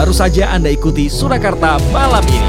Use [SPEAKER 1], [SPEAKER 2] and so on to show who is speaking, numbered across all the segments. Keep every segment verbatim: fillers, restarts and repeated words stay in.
[SPEAKER 1] Baru saja Anda ikuti Surakarta malam ini.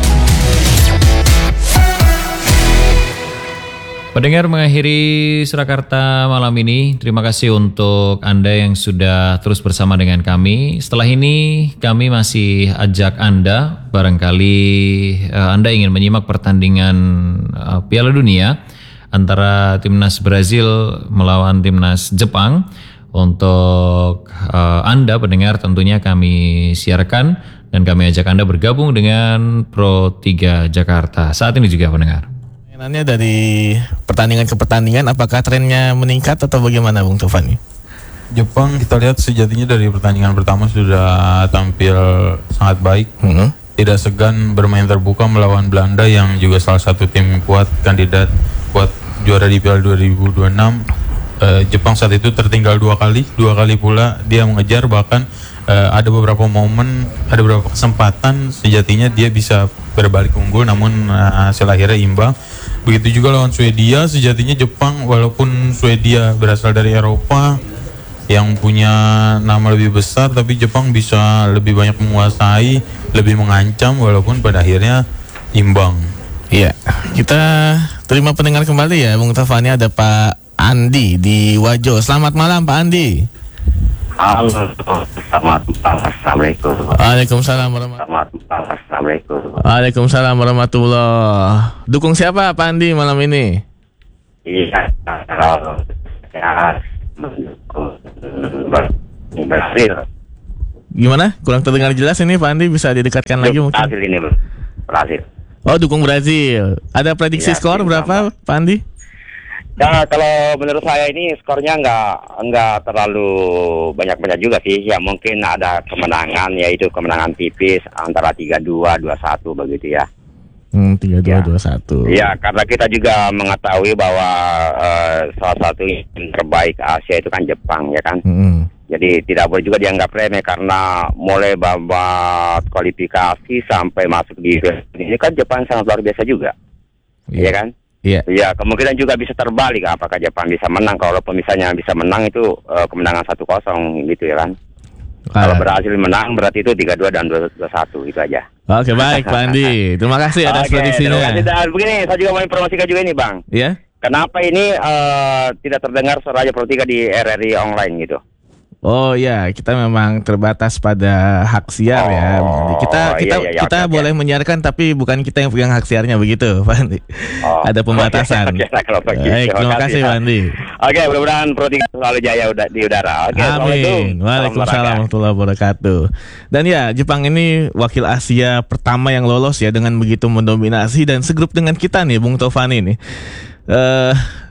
[SPEAKER 2] Pendengar, mengakhiri Surakarta malam ini, terima kasih untuk Anda yang sudah terus bersama dengan kami. Setelah ini kami masih ajak Anda, barangkali uh, Anda ingin menyimak pertandingan uh, Piala Dunia antara Timnas Brazil melawan Timnas Jepang. Untuk uh, Anda pendengar tentunya kami siarkan dan kami ajak Anda bergabung dengan Pro tiga Jakarta. Saat ini juga pendengar.
[SPEAKER 3] Pertanyaannya dari pertandingan ke pertandingan, apakah trennya meningkat atau bagaimana Bung Taufani?
[SPEAKER 4] Jepang kita lihat sejatinya dari pertandingan pertama sudah tampil sangat baik. Hmm. Tidak segan bermain terbuka melawan Belanda yang juga salah satu tim kuat, kandidat buat juara di Piala dua ribu dua puluh enam. Uh, Jepang saat itu tertinggal dua kali, dua kali pula dia mengejar, bahkan uh, ada beberapa momen, ada beberapa kesempatan sejatinya dia bisa berbalik unggul, namun uh, hasil akhirnya imbang. Begitu juga lawan Swedia, sejatinya Jepang walaupun Swedia berasal dari Eropa yang punya nama lebih besar, tapi Jepang bisa lebih banyak menguasai, lebih mengancam walaupun pada akhirnya imbang.
[SPEAKER 3] Iya, kita terima pendengar kembali ya Bung Taufani. Ada Pak Andi di Wajo. Selamat malam Pak Andi.
[SPEAKER 5] Halo, selamat malam. Assalamualaikum.
[SPEAKER 3] Waalaikumsalam warahmatullahi
[SPEAKER 5] wabarakatuh. Assalamualaikum.
[SPEAKER 3] Waalaikumsalam warahmatullahi. Dukung siapa Pak Andi malam ini?
[SPEAKER 5] Iya, kalau saya mendukung Brazil.
[SPEAKER 3] Gimana? Kurang terdengar jelas ini Pak Andi, bisa didekatkan lagi mungkin?
[SPEAKER 5] Brazil ini, Brazil.
[SPEAKER 3] Oh, dukung Brazil. Ada prediksi ya, skor berapa sama Pak Andi?
[SPEAKER 5] Ya, kalau menurut saya ini skornya nggak nggak terlalu banyak-banyak juga sih. Ya mungkin ada kemenangan, yaitu kemenangan tipis antara tiga dua, dua satu begitu ya.
[SPEAKER 3] Hmm, tiga dua, dua satu.
[SPEAKER 5] Ya, karena kita juga mengetahui bahwa uh, salah satu yang terbaik Asia itu kan Jepang, ya kan. Hmm. Jadi tidak boleh juga dianggap remeh, karena mulai babak kualifikasi sampai masuk di ini kan Jepang sangat luar biasa juga, ya kan? Iya. Ya, kemungkinan juga bisa terbalik. Apakah Jepang bisa menang? Kalau misalnya bisa menang itu uh, kemenangan satu kosong gitu ya kan. Ah. Kalau berhasil menang berarti itu tiga dua dan dua satu, itu aja.
[SPEAKER 3] Oke, baik Pak Andi. Terima kasih atas
[SPEAKER 5] okay,
[SPEAKER 3] prediksinya.
[SPEAKER 5] Dan begini, saya juga mau informasikan juga ini, Bang.
[SPEAKER 3] Iya. Yeah?
[SPEAKER 5] Kenapa ini uh, tidak terdengar suara Pro tiga di R R I online gitu?
[SPEAKER 3] Oh ya, kita memang terbatas pada hak siar oh, ya. Kita kita
[SPEAKER 5] iya, iya,
[SPEAKER 3] kita
[SPEAKER 5] okay,
[SPEAKER 3] boleh okay. menyiarkan, tapi bukan kita yang pegang hak siarnya, begitu, Pak Andi. Oh, ada pembatasan. Okay, okay, kalau
[SPEAKER 5] Baik,
[SPEAKER 3] terima kasih, Pak Andi.
[SPEAKER 5] Oke, okay, mudah-mudahan Pro tiga selalu jaya di udara. Oke, okay,
[SPEAKER 3] amin. Waalaikumsalam warahmatullahi wabarakatuh. Dan ya, Jepang ini wakil Asia pertama yang lolos ya, dengan begitu mendominasi dan segrup dengan kita nih, Bung Taufani nih. Uh,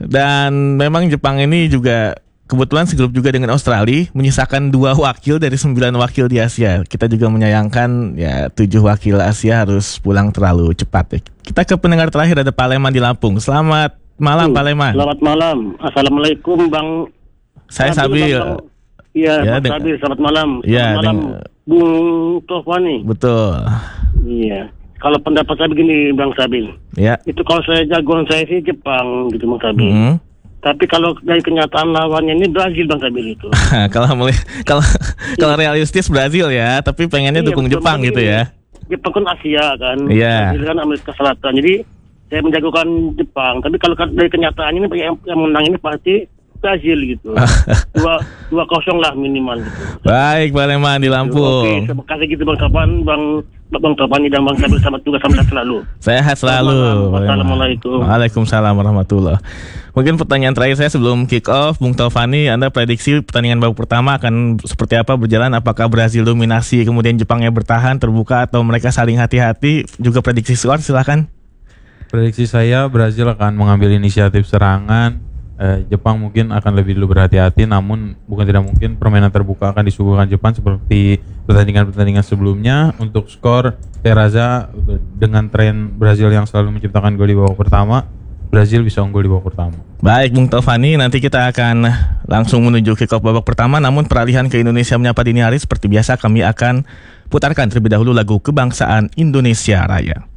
[SPEAKER 3] dan memang Jepang ini juga kebetulan segrup juga dengan Australia, menyisakan dua wakil dari sembilan wakil di Asia. Kita juga menyayangkan ya tujuh wakil Asia harus pulang terlalu cepat ya. Kita ke pendengar terakhir, ada Pak Leman di Lampung. Selamat malam, uh, Pak Leman.
[SPEAKER 6] Selamat malam. Assalamualaikum Bang.
[SPEAKER 3] Saya Sabil.
[SPEAKER 6] Iya, ya, Bang Sabil. Selamat malam.
[SPEAKER 3] Ya,
[SPEAKER 6] selamat malam, Bung Taufani.
[SPEAKER 3] Betul.
[SPEAKER 6] Iya. Kalau pendapat saya begini, Bang Sabil.
[SPEAKER 3] Ya.
[SPEAKER 6] Itu kalau saya jagoan saya sih Jepang gitu, Bang Sabil.
[SPEAKER 3] Hmm.
[SPEAKER 6] Tapi kalau dari kenyataan lawannya ini Brazil, Bang Sabil itu.
[SPEAKER 3] kalau mulai kalau kalau realistis Brazil ya, tapi pengennya iya, dukung Jepang gitu ya.
[SPEAKER 6] Jepang kan Asia kan,
[SPEAKER 3] yeah.
[SPEAKER 6] Brazil kan Amerika Selatan. Jadi saya menjagokan Jepang. Tapi kalau dari kenyataan ini yang, yang menang ini pasti Brazil gitu. Dua dua kosong lah minimal gitu.
[SPEAKER 3] Baik, Pak Leman di Lampung.
[SPEAKER 6] Oke, terima kasih gitu Bang Taufan, Bang Bang Taufani dan Bang Sabil, selamat juga sampai selalu.
[SPEAKER 3] Sehat selalu.
[SPEAKER 6] Assalamualaikum.
[SPEAKER 3] Waalaikumsalam warahmatullahi. Mungkin pertanyaan terakhir saya sebelum kick off, Bung Taufani, Anda prediksi pertandingan babak pertama akan seperti apa berjalan? Apakah Brazil dominasi, kemudian Jepangnya bertahan terbuka, atau mereka saling hati-hati? Juga prediksi skor, silakan.
[SPEAKER 4] Prediksi saya Brazil akan mengambil inisiatif serangan. Eh, Jepang mungkin akan lebih dulu berhati-hati, namun bukan tidak mungkin permainan terbuka akan disuguhkan Jepang seperti pertandingan-pertandingan sebelumnya. Untuk skor, saya rasa dengan tren Brazil yang selalu menciptakan gol di babak pertama, Brazil bisa unggul di babak pertama.
[SPEAKER 3] Baik, Bung Taufani, nanti kita akan langsung menuju kick off babak pertama. Namun peralihan ke Indonesia Menyapa Dini Hari, seperti biasa kami akan putarkan terlebih dahulu lagu Kebangsaan Indonesia Raya.